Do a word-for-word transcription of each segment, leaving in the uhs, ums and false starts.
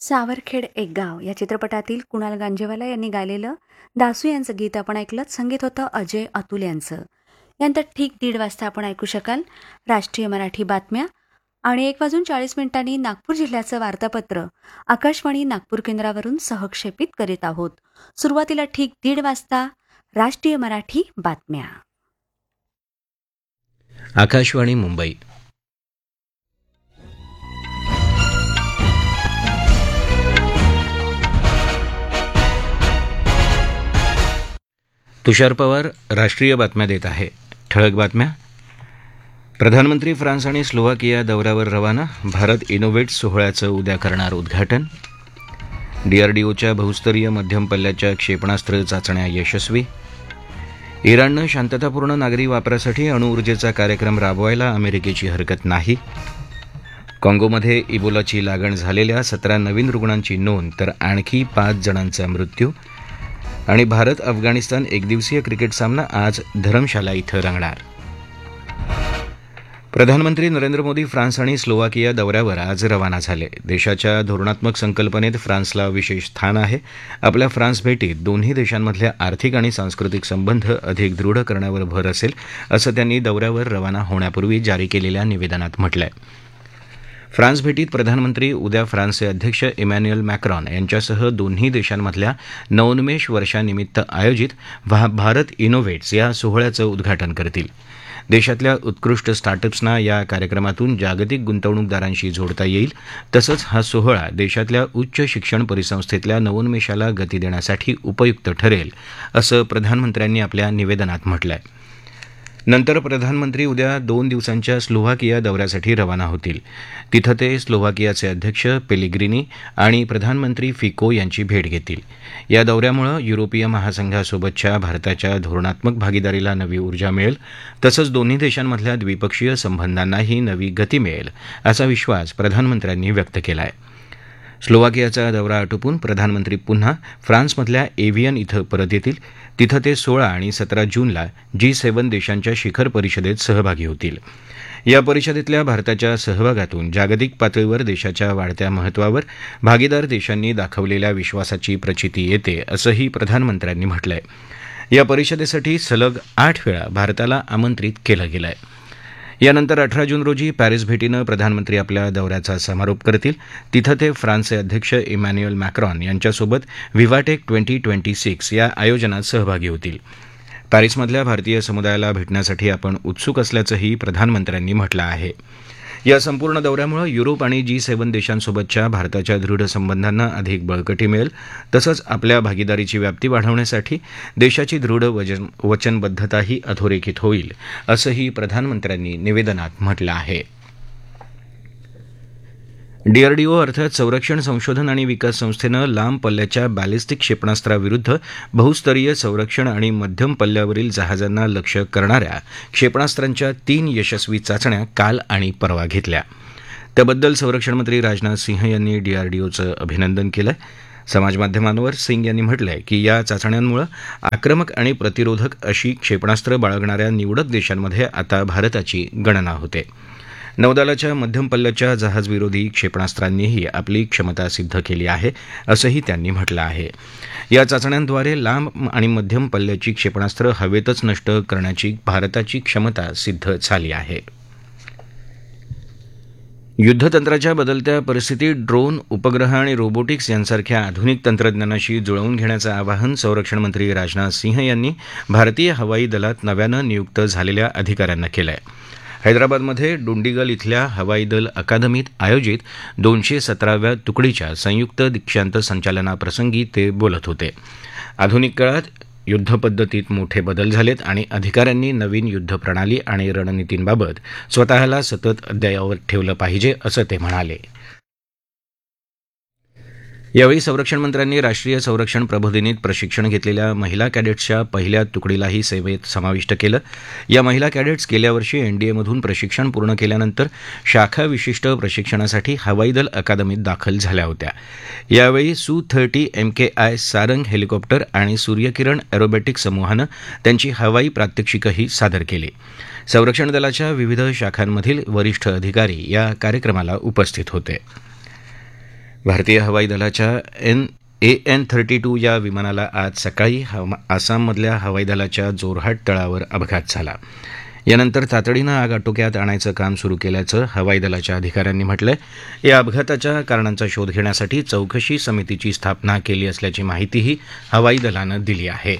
सावरखेड एक गाव या चित्रपटातील कुणाल गांजेवाला यांनी गायलेलं दासू यांचं गीत आपण ऐकलं. संगीत होतं अजय अतुल यांचं. यानंतर ठीक दीड वाजता आपण ऐकू शकाल राष्ट्रीय मराठी बातम्या आणि एक वाजून चाळीस मिनिटांनी नागपूर जिल्ह्याचं वार्तापत्र आकाशवाणी नागपूर केंद्रावरून सहक्षेपित करीत आहोत. सुरुवातीला ठीक दीड वाजता राष्ट्रीय मराठी बातम्या. आकाशवाणी मुंबई. तुषार पवार राष्ट्रीय बातम्या देत आहे. ठळक बातम्या. प्रधानमंत्री फ्रान्स आणि स्लोव्हाकिया दौऱ्यावर रवाना. भारत इनोव्हेट्स सोहळ्याचं उद्या करणार उद्घाटन. डीआरडीओच्या बहुस्तरीय मध्यम पल्ल्याच्या क्षेपणास्त्र चाचण्या यशस्वी. इराणनं शांततापूर्ण नागरी वापरासाठी अणुऊर्जेचा कार्यक्रम राबवायला अमेरिकेची हरकत नाही. काँगोमध्ये इबोलाची लागण झालेल्या सतरा नवीन रुग्णांची नोंद तर आणखी पाच जणांचा मृत्यू. आणि भारत अफगाणिस्तान एकदिवसीय क्रिकेट सामना आज धरमशाला इथं रंगणार. प्रधानमंत्री नरेंद्र मोदी फ्रान्स आणि स्लोव्हाकिया दौऱ्यावर आज रवाना झाले. देशाच्या धोरणात्मक संकल्पनेत फ्रान्सला विशेष स्थान आहे. आपल्या फ्रान्स भेटीत दोन्ही देशांमधल्या आर्थिक आणि सांस्कृतिक संबंध अधिक दृढ करण्यावर भर असेल असं त्यांनी दौऱ्यावर रवाना होण्यापूर्वी जारी केलेल्या निवेदनात म्हटलंय. फ्रान्स भेटीत प्रधानमंत्री उद्या फ्रान्सचे अध्यक्ष इमॅन्युएल मॅक्रॉन यांच्यासह दोन्ही देशांमधल्या नवोन्मेष वर्षानिमित्त आयोजित भारत इनोव्हेट्स या सोहळ्याचं उद्घाटन करतील. देशातल्या उत्कृष्ट स्टार्टअप्सना या कार्यक्रमातून जागतिक गुंतवणूकदारांशी जोडता येईल. तसंच हा सोहळा देशातल्या उच्च शिक्षण परिसंस्थेतल्या नवोन्मेषाला गती देण्यासाठी उपयुक्त ठरेल असं प्रधानमंत्र्यांनी आपल्या निवेदनात म्हटलंय. नंतर प्रधानमंत्री उद्या दोन दिवसांच्या स्लोव्हाकिया दौऱ्यासाठी रवाना होतील. तिथं ते स्लोव्हाकियाचे अध्यक्ष पेलिग्रिनी आणि प्रधानमंत्री फिको यांची भेट घेतील. या दौऱ्यामुळे युरोपीय महासंघासोबतच्या भारताच्या धोरणात्मक भागीदारीला नवी ऊर्जा मिळेल. तसंच दोन्ही देशांमधल्या द्विपक्षीय संबंधांनाही नवी गती मिळेल असा विश्वास प्रधानमंत्र्यांनी व्यक्त केला आहे. स्लोव्हाकियाचा दौरा आटोपून प्रधानमंत्री पुन्हा फ्रान्समधल्या एव्हियन इथं परत येतील. तिथं ते सोळा आणि सतरा जूनला जी सेव्हन देशांच्या शिखर परिषदेत सहभागी होतील. या परिषदेतल्या भारताच्या सहभागातून जागतिक पातळीवर देशाच्या वाढत्या महत्त्वावर भागीदार देशांनी दाखवलेल्या विश्वासाची प्रचिती येते असंही प्रधानमंत्र्यांनी म्हटलंय. या परिषदेसाठी सलग आठ वेळा भारताला आमंत्रित केलं गेलं आहे. यानंतर अठरा जून रोजी पॅरिस भेटीनं प्रधानमंत्री आपल्या दौऱ्याचा समारोप करतील. तिथं ते फ्रान्सचे अध्यक्ष इमॅन्युएल मॅक्रॉन यांच्यासोबत व्हिव्हाटेक ट्वेंटी ट्वेंटी सिक्स या आयोजनात सहभागी होतील. पॅरिसमधल्या भारतीय समुदायाला भेटण्यासाठी आपण उत्सुक असल्याचंही प्रधानमंत्र्यांनी म्हटलं आहे. या संपूर्ण दौऱ्यामुळे युरोप आणि जी सेव्हन देशांसोबतच्या भारताच्या दृढ संबंधांना अधिक बळकटी मिळेल. तसंच आपल्या भागीदारीची व्याप्ती वाढवण्यासाठी देशाची दृढ वचन वचनबद्धताही अधोरेखित होईल असंही प्रधानमंत्र्यांनी निवेदनात म्हटलं आहे. डीआरडीओ अर्थात संरक्षण संशोधन आणि विकास संस्थेनं लांब पल्ल्याच्या बॅलिस्टिक क्षेपणास्त्राविरुद्ध बहुस्तरीय संरक्षण आणि मध्यम पल्ल्यावरील जहाजांना लक्ष्य करणाऱ्या क्षेपणास्त्रांच्या तीन यशस्वी चाचण्या काल आणि परवा घेतल्या. त्याबद्दल संरक्षणमंत्री राजनाथ सिंह यांनी डीआरडीओचं अभिनंदन केलं. समाजमाध्यमांवर सिंग यांनी म्हटलंय की या चाचण्यांमुळे आक्रमक आणि प्रतिरोधक अशी क्षेपणास्त्र बाळगणाऱ्या निवडक देशांमध्ये आता भारताची गणना होते. नौदलाच्या मध्यम पल्ल्याच्या जहाजविरोधी क्षेपणास्त्रांनीही आपली क्षमता सिद्ध केली आहे असंही त्यांनी म्हटलं आहे. या चाचण्यांद्वारे लांब आणि मध्यम पल्ल्याची क्षेपणास्त्र हवेतच नष्ट करण्याची भारताची क्षमता सिद्ध झाली आहे. युद्धतंत्राच्या बदलत्या परिस्थितीत ड्रोन, उपग्रह आणि रोबोटिक्स यांसारख्या आधुनिक तंत्रज्ञानाशी जुळवून घेण्याचं आवाहन संरक्षणमंत्री राजनाथ सिंह यांनी भारतीय हवाई दलात नव्यानं नियुक्त झालेल्या अधिकाऱ्यांना केलं आहे. हैदराबादमध्ये डुंडिगल इथल्या हवाई दल अकादमीत आयोजित दोनशे सतराव्या तुकडीच्या संयुक्त दीक्षांत संचालनाप्रसंगी ते बोलत होते. आधुनिक काळात युद्धपद्धतीत मोठे बदल झालेत आणि अधिकाऱ्यांनी नवीन युद्धप्रणाली आणि रणनीतींबाबत स्वतःला सतत अद्ययावत ठेवलं पाहिजे असं ते म्हणाले. यावेळी संरक्षण मंत्र्यांनी राष्ट्रीय संरक्षण प्रबोधिनीत प्रशिक्षण घेतलेल्या महिला कॅडेट्सच्या पहिल्या तुकडीलाही सेवेत समाविष्ट केलं. या महिला कॅडेट्स गेल्या वर्षी एनडीएमधून प्रशिक्षण पूर्ण केल्यानंतर शाखा विशिष्ट प्रशिक्षणासाठी हवाई दल अकादमीत दाखल झाल्या होत्या. यावेळी सू thirty M K I Sarang helicopter आणि सूर्यकिरण एरोबॅटिक समूहानं त्यांची हवाई प्रात्यक्षिकही सादर केली. संरक्षण दलाच्या विविध शाखांमधील वरिष्ठ अधिकारी या कार्यक्रमाला उपस्थित होते. भारतीय हवाई दलाच्या N A N thirty two या विमानाला आज सकाळी आसाममधल्या हवाई दलाच्या जोरहाट तळावर अपघात झाला. यानंतर तातडीनं आग आटोक्यात आणायचं काम सुरू केल्याचं हवाई दलाच्या अधिकाऱ्यांनी म्हटलंय. या अपघाताच्या कारणांचा शोध घेण्यासाठी चौकशी समितीची स्थापना केली असल्याची माहितीही हवाई दलानं दिली आहे.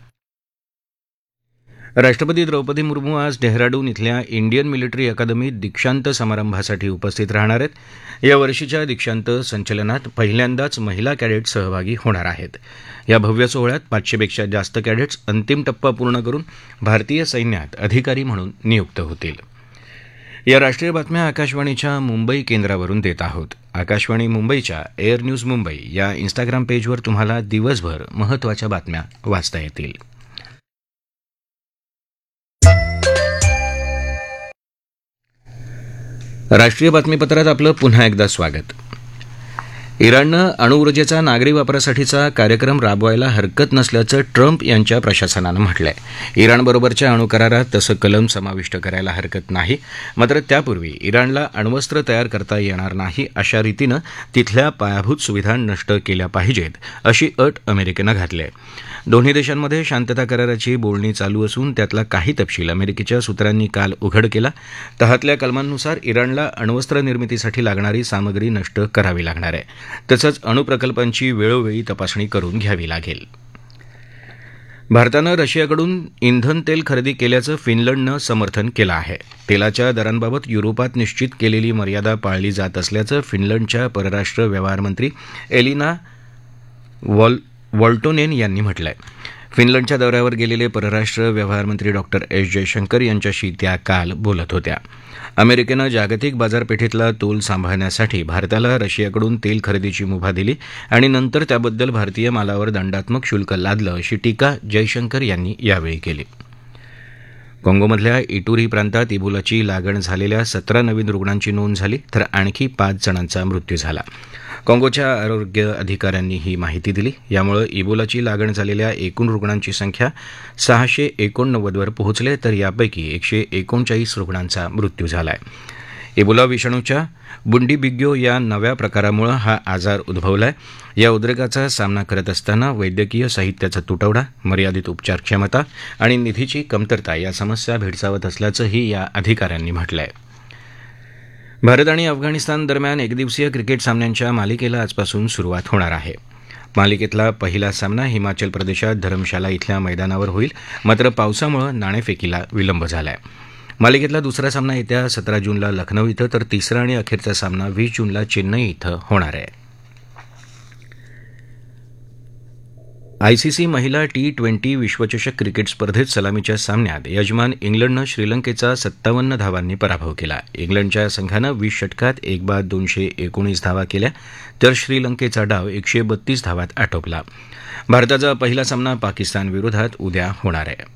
राष्ट्रपती द्रौपदी मुर्मू आज डेहराडून इथल्या इंडियन मिलिटरी अकादमीत दीक्षांत समारंभासाठी उपस्थित राहणार आहेत. या वर्षीच्या दीक्षांत संचलनात पहिल्यांदाच महिला कॅडेट्स सहभागी होणार आहेत. या भव्य सोहळ्यात पाचशेपेक्षा जास्त कॅडेट्स अंतिम टप्पा पूर्ण करून भारतीय सैन्यात अधिकारी म्हणून नियुक्त होतील. या राष्ट्रीय बातम्या आकाशवाणीच्या मुंबई केंद्रावरून देत आहोत. आकाशवाणी मुंबईच्या एअर न्यूज मुंबई या इन्स्टाग्राम पेजवर तुम्हाला दिवसभर महत्त्वाच्या बातम्या वाचता येतील. राष्ट्रीय बातमीपत्रात आपलं पुन्हा एकदा स्वागत. इराणनं अणुऊर्जेचा नागरी वापरासाठीचा कार्यक्रम राबवायला हरकत नसल्याचं ट्रम्प यांच्या प्रशासनानं म्हटलंय. इराणबरोबरच्या अणुकरारात तसं कलम समाविष्ट करायला हरकत नाही, मात्र त्यापूर्वी इराणला अण्वस्त्र तयार करता येणार नाही अशा रीतीनं तिथल्या पायाभूत सुविधा नष्ट केल्या पाहिजेत अशी अट अमेरिकेनं घातली आहे. दोन्ही देशांमध्ये शांतता कराराची बोलणी चालू असून त्यातला काही तपशील अमेरिकेच्या सूत्रांनी काल उघड केला. तहातल्या कलमांनुसार इराणला अण्वस्त्र निर्मितीसाठी लागणारी सामग्री नष्ट करावी लागणार आहे. तसंच अणुप्रकल्पांची वेळोवेळी तपासणी करून घ्यावी लागेल. भारतानं रशियाकडून इंधन तेल खरेदी केल्याचं फिनलंडनं समर्थन केलं आहे. तेलाच्या दरांबाबत युरोपात निश्चित केलेली मर्यादा पाळली जात असल्याचं फिनलंडच्या परराष्ट्र व्यवहारमंत्री एलिना वॉल वॉल्टोनेन यांनी म्हटलंय. फिनलंडच्या दौऱ्यावर गेलेले परराष्ट्र व्यवहारमंत्री डॉक्टर एस जयशंकर यांच्याशी त्या काल बोलत होत्या. अमेरिकेनं जागतिक बाजारपेठेतला तोल सांभाळण्यासाठी भारताला रशियाकडून तेल खरेदीची मुभा दिली आणि नंतर त्याबद्दल भारतीय मालावर दंडात्मक शुल्क लादलं अशी टीका जयशंकर यांनी यावेळी केली. काँगोमधल्या इटुरी प्रांतात इबोलाची लागण झालेल्या सतरा नवीन रुग्णांची नोंद झाली तर आणखी पाच जणांचा मृत्यू झाला. काँगोच्या आरोग्य अधिकाऱ्यांनी ही माहिती दिली. यामुळे इबोलाची लागण झालेल्या एकूण रुग्णांची संख्या सहाशे एकोणनव्वदवर पोहोचले तर यापैकी एकशे एकोणचाळीस रुग्णांचा मृत्यू झाला आहे. इबोला विषाणूच्या बुंडीबिग्यो या नव्या प्रकारामुळे हा आजार उद्भवला आहे. या उद्रेकाचा सामना करत असताना वैद्यकीय साहित्याचा तुटवडा, मर्यादित उपचार क्षमता आणि निधीची कमतरता या समस्या भेडसावत असल्याचंही या अधिकाऱ्यांनी म्हटलं आहे. भारत आणि अफगाणिस्तान दरम्यान एकदिवसीय क्रिकेट सामन्यांच्या मालिकेला आजपासून सुरुवात होणार आहे. मालिकेतला पहिला सामना हिमाचल प्रदेशात धरमशाला इथल्या मैदानावर होईल, मात्र पावसामुळे नाणेफेकीला विलंब झाला आहे. मालिकेतला दुसरा सामना येत्या सतरा जूनला लखनौ इथं तर तिसरा आणि अखेरचा सामना वीस जूनला चेन्नई इथं होणार आहे. आयसीसी महिला टी ट्वेंटी विश्वचषक क्रिकेट स्पर्धेत सलामीच्या सामन्यात यजमान इंग्लंडनं श्रीलंकेचा सत्तावन्न धावांनी पराभव केला. इंग्लंडच्या संघानं वीस षटकात एक बाद दोनशे एकोणीस धावा केल्या तर श्रीलंकेचा डाव एकशे बत्तीस धावात आटोपला. भारताचा पहिला सामना पाकिस्तान विरोधात उद्या होणार आहे.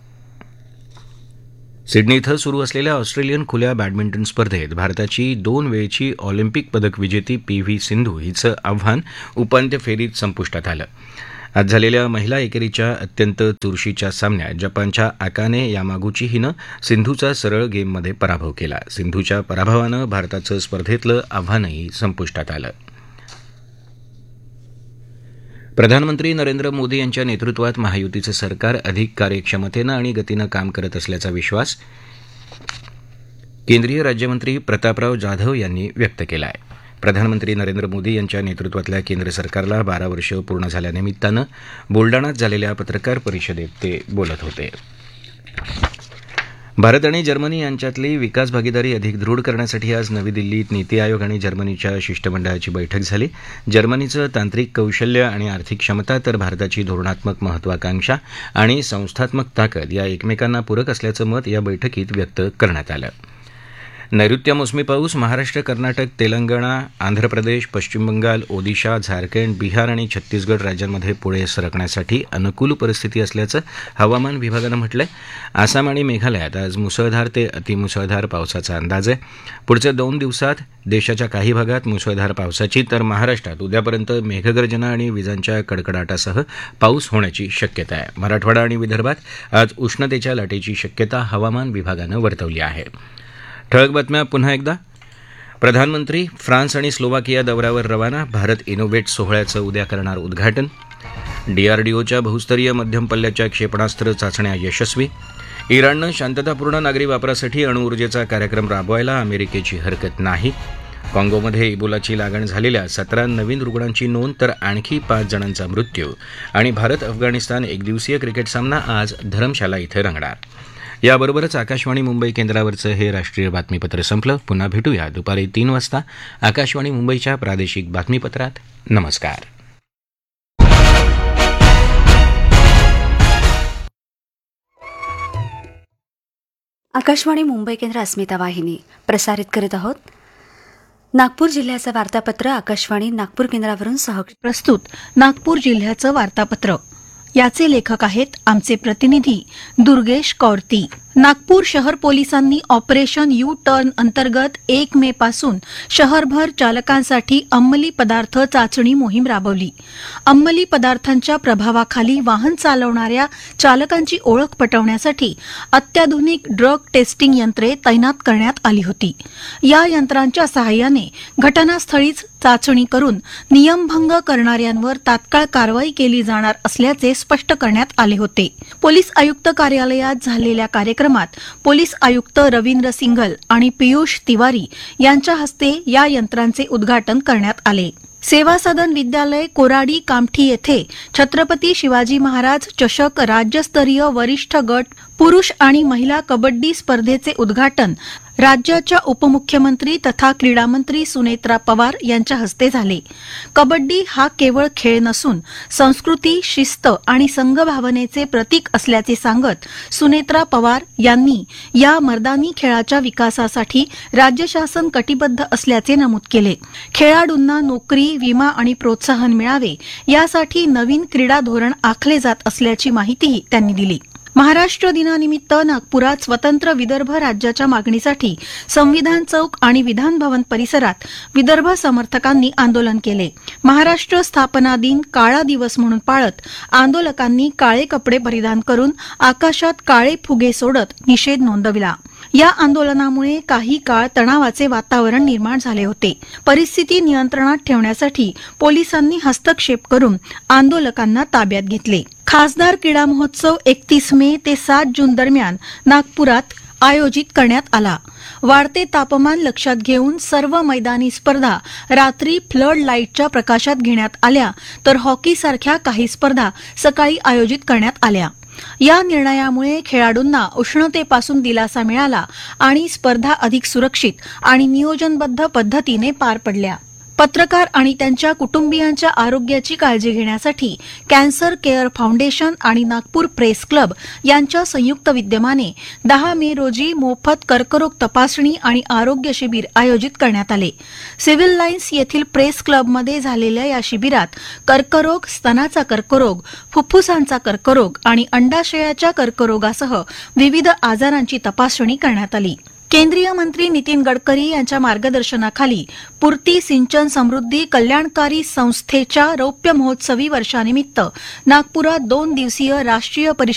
सिडनी इथं सुरू असलेल्या ऑस्ट्रेलियन खुल्या बॅडमिंटन स्पर्धेत भारताची दोन वेळची ऑलिम्पिक पदक विजेती पी व्ही सिंधू हिचं आव्हान उपांत्य फेरीत संपुष्टात आलं. आज झालेल्या महिला एकेरीच्या अत्यंत चुरशीच्या सामन्यात जपानच्या आकाने यामागुची हिनं सिंधूचा सरळ गेममध्ये पराभव केला. सिंधूच्या पराभवानं भारताचं स्पर्धेतलं आव्हानही संपुष्टात आलं. प्रधानमंत्री नरेंद्र मोदी यांच्या नेतृत्वात महायुतीचं सरकार अधिक कार्यक्षमतेनं आणि गतीनं काम करत असल्याचा विश्वास केंद्रीय राज्यमंत्री प्रतापराव जाधव यांनी व्यक्त केला आहे. प्रधानमंत्री नरेंद्र मोदी यांच्या नेतृत्वातल्या केंद्र सरकारला बारा वर्ष पूर्ण झाल्यानिमित्तानं बुलडाण्यात झालेल्या पत्रकार परिषदेत ते बोलत होते. भारत आणि जर्मनी यांच्यातली विकास भागीदारी अधिक दृढ करण्यासाठी आज नवी दिल्लीत नीती आयोग आणि जर्मनीच्या शिष्टमंडळाची बैठक झाली. जर्मनीचं तांत्रिक कौशल्य आणि आर्थिक क्षमता तर भारताची धोरणात्मक महत्वाकांक्षा आणि संस्थात्मक ताकद या एकमेकांना पूरक असल्याचं मत या बैठकीत व्यक्त करण्यात आलं. नैऋत्य मोसमी पाऊस महाराष्ट्र, कर्नाटक, तेलंगणा, आंध्र प्रदेश, पश्चिम बंगाल, ओदिशा, झारखंड, बिहार आणि छत्तीसगड राज्यांमध्ये पुढे सरकण्यासाठी अनुकूल परिस्थिती असल्याचं हवामान विभागानं म्हटलंय. आसाम आणि मेघालयात आज मुसळधार ते अतिमुसळधार पावसाचा अंदाज आहे. पुढच्या दोन दिवसात देशाच्या काही भागात मुसळधार पावसाची तर महाराष्ट्रात उद्यापर्यंत मेघगर्जना आणि विजांच्या कडकडाटासह पाऊस होण्याची शक्यता आहे. मराठवाडा आणि विदर्भात आज उष्णतेच्या लाटेची शक्यता हवामान विभागानं वर्तवली आहे. ठळक बातम्या पुन्हा एकदा. प्रधानमंत्री फ्रान्स आणि स्लोवाकिया दौऱ्यावर रवाना. भारत इनोव्हेट सोहळ्याचं उद्या करणार उद्घाटन. डीआरडीओच्या बहुस्तरीय मध्यम पल्ल्याच्या क्षेपणास्त्र चाचण्या यशस्वी. इराणनं शांततापूर्ण नागरी वापरासाठी अणुऊर्जेचा कार्यक्रम राबवायला अमेरिकेची हरकत नाही. काँगोमध्ये इबोलाची लागण झालेल्या सतरा नवीन रुग्णांची नोंद, तर आणखी पाच जणांचा मृत्यू. आणि भारत अफगाणिस्तान एकदिवसीय क्रिकेट सामना आज धरमशाला इथं रंगणार. याबरोबरच आकाशवाणी मुंबई केंद्रावरचं हे राष्ट्रीय बातमीपत्र संपलं. पुन्हा भेटूया दुपारी तीन वाजता आकाशवाणी मुंबईच्या प्रादेशिक बातमीपत्रात. नमस्कार. आकाशवाणी मुंबई केंद्र अस्मिता वाहिनी प्रसारित करीत आहोत. नागपूर जिल्ह्याचं वार्तापत्र आकाशवाणी नागपूर केंद्रावरून सह प्रस्तुत नागपूर जिल्ह्याचं वार्तापत्र. याचे लेखक आहेत आमचे प्रतिनिधी दुर्गेश कौरती. नागपूर शहर पोलिसांनी ऑपरेशन यू टर्न अंतर्गत एक मे पासून शहरभर चालकांसाठी अंमली पदार्थ चाचणी मोहीम राबवली. अंमली पदार्थांच्या प्रभावाखाली वाहन चालवणाऱ्या चालकांची ओळख पटवण्यासाठी अत्याधुनिक ड्रग टेस्टिंग यंत्रे तैनात करण्यात आली होती. या यंत्रांच्या सहाय्याने घटनास्थळीच चाचणी करून नियमभंग करणाऱ्यांवर तात्काळ कारवाई केली जाणार असल्याचे स्पष्ट करण्यात आले होते. पोलीस आयुक्त कार्यालयात झालेल्या कार्यक्रमात पोलीस आयुक्त रवींद्र सिंघल आणि पियुष तिवारी यांच्या हस्ते या यंत्रांचे उद्घाटन करण्यात आले. सेवा सदन विद्यालय कोराडी कामठी येथे छत्रपती शिवाजी महाराज चषक राज्यस्तरीय वरिष्ठ गट पुरुष आणि महिला कबड्डी स्पर्धेचे उद्घाटन राज्याच्या उपमुख्यमंत्री तथा क्रीडामंत्री सुनेत्रा पवार यांच्या हस्ते झाले. कबड्डी हा केवळ खेळ नसून संस्कृती, शिस्त आणि संघभावनेचे प्रतीक असल्याचे सांगत सुनेत्रा पवार यांनी या मर्दानी खेळाच्या विकासासाठी राज्य शासन कटिबद्ध असल्याचे नमूद केले. खेळाडूंना नोकरी, विमा आणि प्रोत्साहन मिळावे यासाठी नवीन क्रीडा धोरण आखले जात असल्याची माहितीही त्यांनी दिली. महाराष्ट्र दिनानिमित्त नागपुरात स्वतंत्र विदर्भ राज्याच्या मागणीसाठी संविधान चौक आणि विधान भवन परिसरात विदर्भ समर्थकांनी आंदोलन केले. महाराष्ट्र स्थापना दिन काळा दिवस म्हणून पाळत आंदोलकांनी काळे कपडे परिधान करून आकाशात काळे फुगे सोडत निषेध नोंदविला. या आंदोलनामुळे काही काळ तणावाचे वातावरण निर्माण झाले होते. परिस्थिती नियंत्रणात ठेवण्यासाठी पोलिसांनी हस्तक्षेप करून आंदोलकांना ताब्यात घेतले. खासदार क्रीडा महोत्सव एकतीस मे ते सात जून दरम्यान नागपुरात आयोजित करण्यात आला. वाढते तापमान लक्षात घेऊन सर्व मैदानी स्पर्धा रात्री फ्लड लाईटच्या प्रकाशात घेण्यात आल्या, तर हॉकीसारख्या काही स्पर्धा सकाळी आयोजित करण्यात आल्या. या निर्णयामुळे खेळाडूंना उष्णतेपासून दिलासा मिळाला आणि स्पर्धा अधिक सुरक्षित आणि नियोजनबद्ध पद्धतीने पार पडल्या. पत्रकार आणि त्यांच्या कुटुंबियांच्या आरोग्याची काळजी घेण्यासाठी कॅन्सर केअर फाउंडेशन आणि नागपूर प्रेस क्लब यांच्या संयुक्त विद्यमाने दहा मे रोजी मोफत कर्करोग तपासणी आणि आरोग्य शिबिर आयोजित करण्यात आले. सिव्हिल लाईन्स येथील प्रेस क्लबमध्ये झालेल्या या शिबिरात कर्करोग, स्तनाचा कर्करोग, फुफ्फुसांचा कर्करोग आणि अंडाशयाच्या कर्करोगासह विविध आजारांची तपासणी करण्यात आली. केंद्रीय मंत्री नितीन गडकरी यांच्या मार्गदर्शनाखाली पूर्ती सिंचन समृद्धी कल्याणकारी संस्थेच्या रौप्य महोत्सवी वर्षानिमित्त नागपुरात दोन दिवसीय राष्ट्रीय परिषद